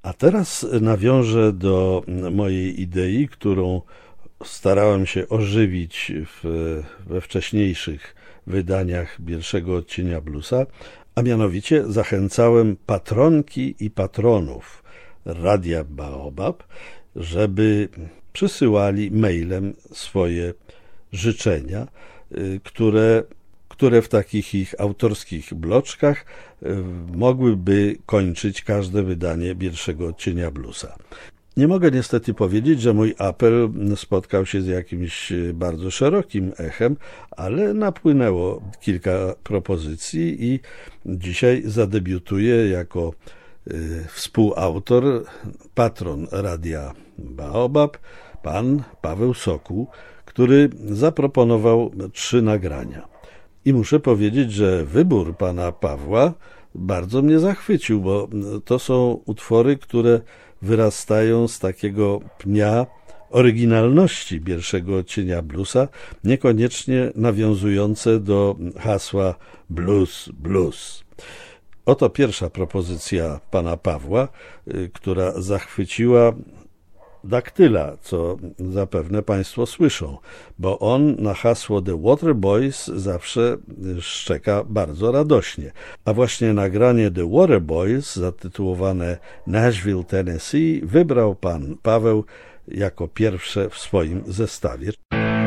A teraz nawiążę do mojej idei, którą starałem się ożywić we wcześniejszych wydaniach pierwszego odcienia bluesa, a mianowicie zachęcałem patronki i patronów Radia Baobab, żeby przysyłali mailem swoje życzenia, które w takich ich autorskich bloczkach mogłyby kończyć każde wydanie pierwszego odcienia bluesa. Nie mogę niestety powiedzieć, że mój apel spotkał się z jakimś bardzo szerokim echem, ale napłynęło kilka propozycji i dzisiaj zadebiutuję jako współautor, patron Radia Baobab, pan Paweł Sokół, który zaproponował 3 nagrania. I muszę powiedzieć, że wybór pana Pawła bardzo mnie zachwycił, bo to są utwory, które wyrastają z takiego pnia oryginalności pierwszego odcienia bluesa, niekoniecznie nawiązujące do hasła blues, blues. Oto pierwsza propozycja pana Pawła, która zachwyciła Daktyla, co zapewne państwo słyszą, bo on na hasło The Waterboys zawsze szczeka bardzo radośnie. A właśnie nagranie The Waterboys, zatytułowane Nashville, Tennessee, wybrał pan Paweł jako pierwsze w swoim zestawie.